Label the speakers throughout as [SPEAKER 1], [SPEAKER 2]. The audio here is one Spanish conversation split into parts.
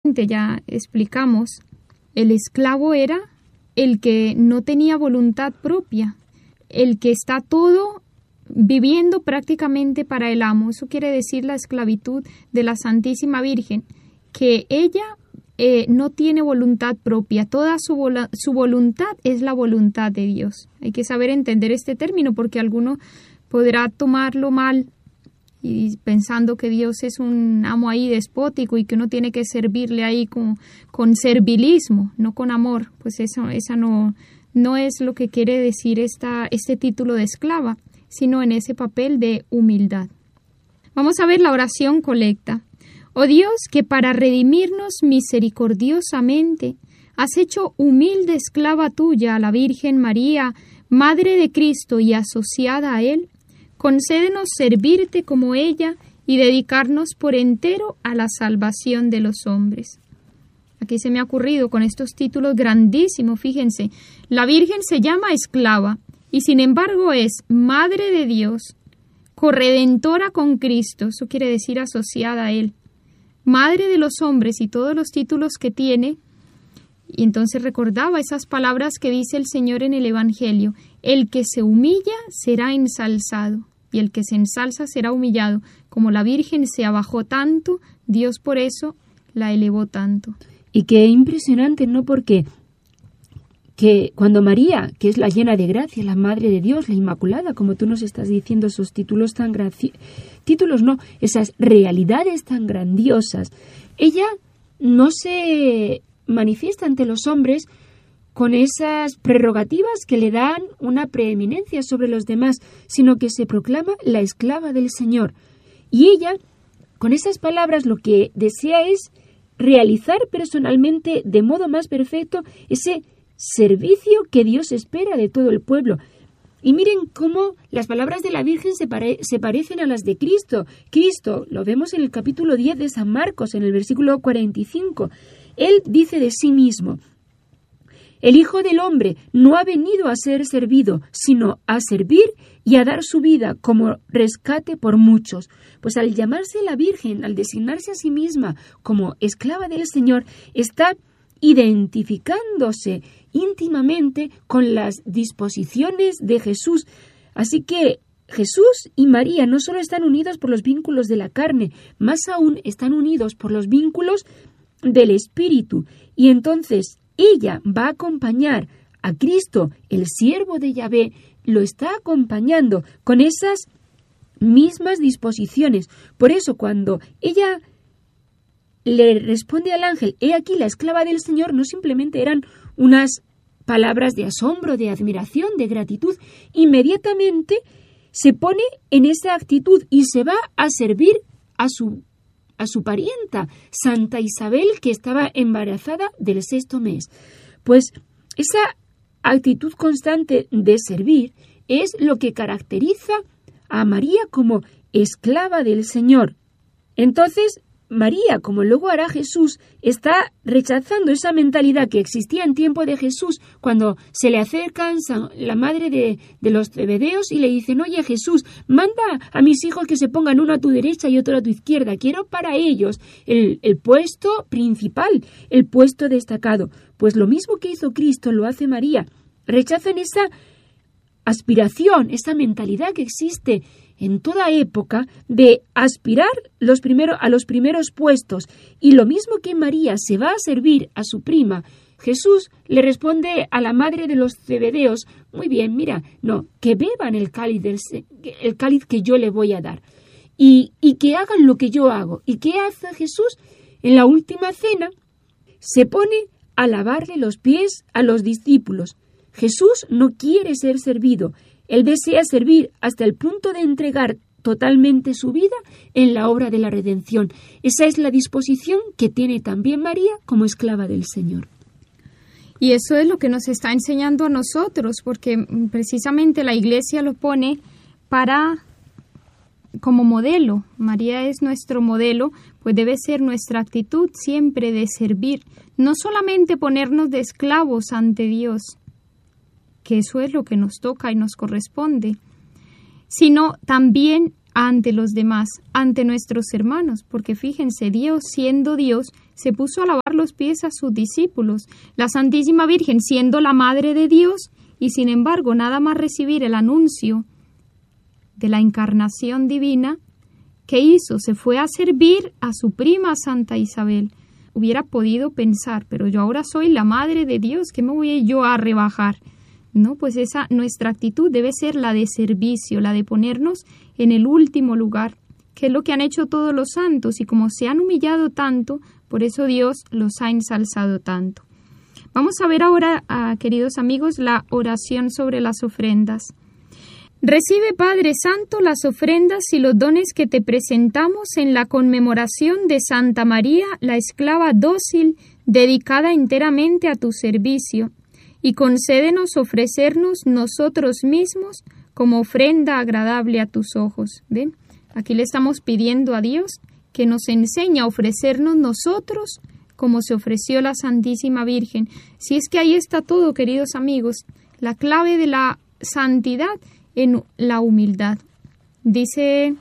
[SPEAKER 1] anteriormente ya explicamos, el esclavo era el que no tenía voluntad propia, el que está todo viviendo prácticamente para el amo. Eso quiere decir la esclavitud de la Santísima Virgen, que ella no tiene voluntad propia, toda su voluntad es la voluntad de Dios. Hay que saber entender este término porque alguno podrá tomarlo mal y pensando que Dios es un amo ahí despótico y que uno tiene que servirle ahí con servilismo, no con amor. Pues esa no es lo que quiere decir este título de esclava, sino en ese papel de humildad. Vamos a ver la oración colecta. Oh Dios, que para redimirnos misericordiosamente has hecho humilde esclava tuya a la Virgen María, Madre de Cristo y asociada a Él, concédenos servirte como ella y dedicarnos por entero a la salvación de los hombres. Aquí se me ha ocurrido con estos títulos grandísimos, fíjense, la Virgen se llama esclava y sin embargo es Madre de Dios, corredentora con Cristo, eso quiere decir asociada a Él, Madre de los hombres y todos los títulos que tiene. Y entonces recordaba esas palabras que dice el Señor en el Evangelio, el que se humilla será ensalzado y el que se ensalza será humillado. Como la Virgen se abajó tanto, Dios por eso la elevó tanto.
[SPEAKER 2] Y qué impresionante, ¿no? Porque que cuando María, que es la llena de gracia, la Madre de Dios, la Inmaculada, como tú nos estás diciendo, esos títulos tan esas realidades tan grandiosas, ella no se manifiesta ante los hombres con esas prerrogativas que le dan una preeminencia sobre los demás, sino que se proclama la esclava del Señor. Y ella, con esas palabras, lo que desea es realizar personalmente de modo más perfecto ese servicio que Dios espera de todo el pueblo. Y miren cómo las palabras de la Virgen se parecen a las de Cristo. Cristo, lo vemos en el capítulo 10 de San Marcos, en el versículo 45. Él dice de sí mismo, el Hijo del Hombre no ha venido a ser servido, sino a servir y a dar su vida como rescate por muchos. Pues al llamarse la Virgen, al designarse a sí misma como esclava del Señor, está identificándose íntimamente con las disposiciones de Jesús. Así que Jesús y María no solo están unidos por los vínculos de la carne, más aún están unidos por los vínculos del Espíritu. Y entonces ella va a acompañar a Cristo, el siervo de Yahvé, lo está acompañando con esas mismas disposiciones. Por eso cuando ella le responde al ángel, he aquí la esclava del Señor, no simplemente eran unas palabras de asombro, de admiración, de gratitud, inmediatamente se pone en esa actitud y se va a servir a su parienta, Santa Isabel, que estaba embarazada del 6º mes. Pues esa actitud constante de servir es lo que caracteriza a María como esclava del Señor. Entonces, María, como luego hará Jesús, está rechazando esa mentalidad que existía en tiempo de Jesús cuando se le acercan la madre de los Zebedeos y le dicen, oye Jesús, manda a mis hijos que se pongan uno a tu derecha y otro a tu izquierda. Quiero para ellos el puesto principal, el puesto destacado. Pues lo mismo que hizo Cristo lo hace María. Rechazan esa aspiración, esa mentalidad que existe en toda época de aspirar a los primeros puestos. Y lo mismo que María se va a servir a su prima, Jesús le responde a la madre de los Zebedeos, muy bien, mira, no, que beban el cáliz que yo le voy a dar y que hagan lo que yo hago. ¿Y qué hace Jesús? En la última cena se pone a lavarle los pies a los discípulos. Jesús no quiere ser servido. Él desea servir hasta el punto de entregar totalmente su vida en la obra de la redención. Esa es la disposición que tiene también María como esclava del Señor.
[SPEAKER 1] Y eso es lo que nos está enseñando a nosotros, porque precisamente la Iglesia lo pone como modelo. María es nuestro modelo, pues debe ser nuestra actitud siempre de servir, no solamente ponernos de esclavos ante Dios, que eso es lo que nos toca y nos corresponde, sino también ante los demás, ante nuestros hermanos, porque fíjense, Dios siendo Dios se puso a lavar los pies a sus discípulos. La Santísima Virgen, siendo la Madre de Dios, y sin embargo nada más recibir el anuncio de la encarnación divina, ¿qué hizo? Se fue a servir a su prima Santa Isabel. Hubiera podido pensar, pero yo ahora soy la Madre de Dios, ¿qué me voy yo a rebajar? No, pues nuestra actitud debe ser la de servicio, la de ponernos en el último lugar, que es lo que han hecho todos los santos, y como se han humillado tanto, por eso Dios los ha ensalzado tanto. Vamos a ver ahora, queridos amigos, la oración sobre las ofrendas. Recibe, Padre Santo, las ofrendas y los dones que te presentamos en la conmemoración de Santa María, la esclava dócil, dedicada enteramente a tu servicio, y concédenos ofrecernos nosotros mismos como ofrenda agradable a tus ojos. ¿Ven? Aquí le estamos pidiendo a Dios que nos enseñe a ofrecernos nosotros como se ofreció la Santísima Virgen. Si es que ahí está todo, queridos amigos, la clave de la santidad en la humildad. Dice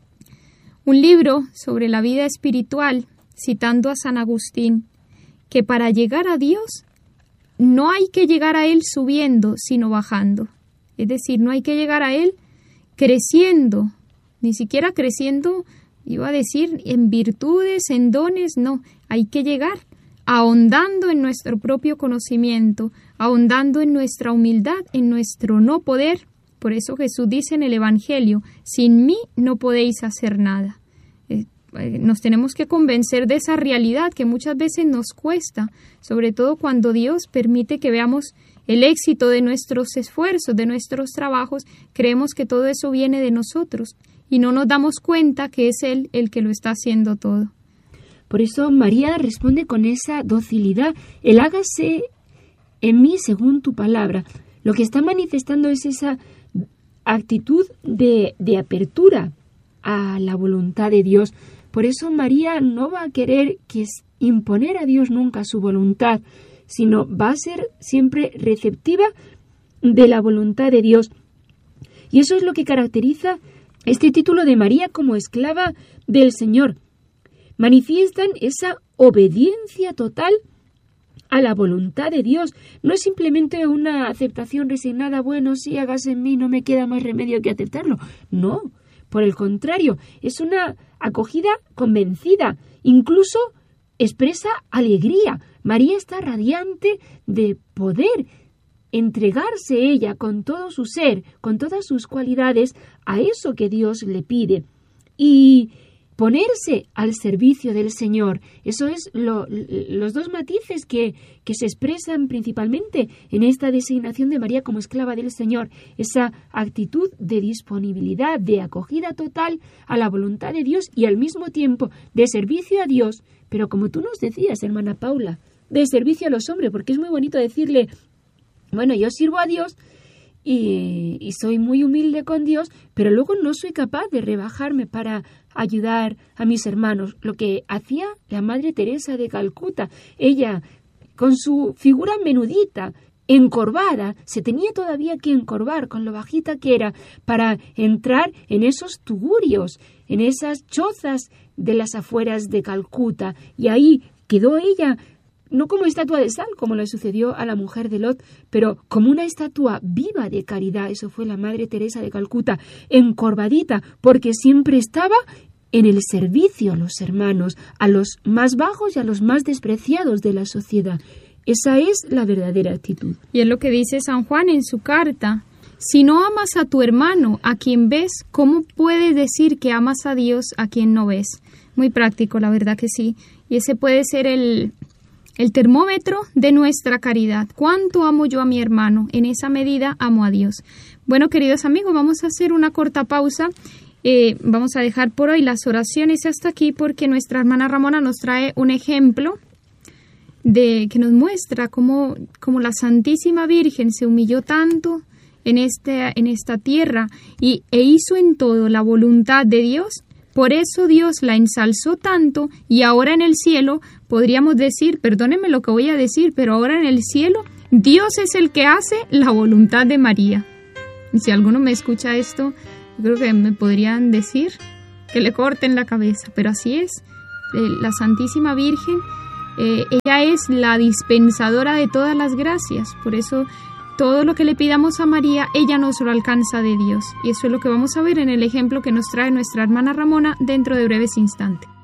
[SPEAKER 1] un libro sobre la vida espiritual, citando a San Agustín, que para llegar a Dios no hay que llegar a Él subiendo, sino bajando. Es decir, no hay que llegar a Él creciendo, ni siquiera creciendo, iba a decir, en virtudes, en dones, no. Hay que llegar ahondando en nuestro propio conocimiento, ahondando en nuestra humildad, en nuestro no poder. Por eso Jesús dice en el Evangelio, sin mí no podéis hacer nada. Nos tenemos que convencer de esa realidad que muchas veces nos cuesta, sobre todo cuando Dios permite que veamos el éxito de nuestros esfuerzos, de nuestros trabajos. Creemos que todo eso viene de nosotros y no nos damos cuenta que es Él el que lo está haciendo todo.
[SPEAKER 2] Por eso María responde con esa docilidad: el hágase en mí según tu palabra. Lo que está manifestando es esa actitud de apertura a la voluntad de Dios. Por eso María no va a querer imponer a Dios nunca su voluntad, sino va a ser siempre receptiva de la voluntad de Dios. Y eso es lo que caracteriza este título de María como esclava del Señor. Manifiestan esa obediencia total a la voluntad de Dios. No es simplemente una aceptación resignada, bueno, sí, hágase en mí, no me queda más remedio que aceptarlo. No, por el contrario, es una acogida convencida, incluso expresa alegría. María está radiante de poder entregarse ella con todo su ser, con todas sus cualidades, a eso que Dios le pide. Y ponerse al servicio del Señor. Eso es los dos matices que se expresan principalmente en esta designación de María como esclava del Señor. Esa actitud de disponibilidad, de acogida total a la voluntad de Dios y al mismo tiempo de servicio a Dios, pero como tú nos decías, hermana Paula, de servicio a los hombres, porque es muy bonito decirle, bueno, yo sirvo a Dios y soy muy humilde con Dios, pero luego no soy capaz de rebajarme para ayudar a mis hermanos. Lo que hacía la Madre Teresa de Calcuta, ella con su figura menudita, encorvada, se tenía todavía que encorvar con lo bajita que era para entrar en esos tugurios, en esas chozas de las afueras de Calcuta, y ahí quedó ella no como estatua de sal, como le sucedió a la mujer de Lot, pero como una estatua viva de caridad. Eso fue la Madre Teresa de Calcuta, encorvadita, porque siempre estaba en el servicio a los hermanos, a los más bajos y a los más despreciados de la sociedad. Esa es la verdadera actitud.
[SPEAKER 1] Y es lo que dice San Juan en su carta. Si no amas a tu hermano, a quien ves, ¿cómo puedes decir que amas a Dios a quien no ves? Muy práctico, la verdad que sí. Y ese puede ser el termómetro de nuestra caridad. ¿Cuánto amo yo a mi hermano? En esa medida amo a Dios. Bueno, queridos amigos, vamos a hacer una corta pausa. Vamos a dejar por hoy las oraciones hasta aquí porque nuestra hermana Ramona nos trae un ejemplo que nos muestra cómo la Santísima Virgen se humilló tanto en esta tierra e hizo en todo la voluntad de Dios. Por eso Dios la ensalzó tanto y ahora en el cielo podríamos decir, perdónenme lo que voy a decir, pero ahora en el cielo Dios es el que hace la voluntad de María. Y si alguno me escucha esto, yo creo que me podrían decir que le corten la cabeza, pero así es. La Santísima Virgen Ella es la dispensadora de todas las gracias. Por eso todo lo que le pidamos a María, ella nos lo alcanza de Dios. Y eso es lo que vamos a ver en el ejemplo que nos trae nuestra hermana Ramona dentro de breves instantes.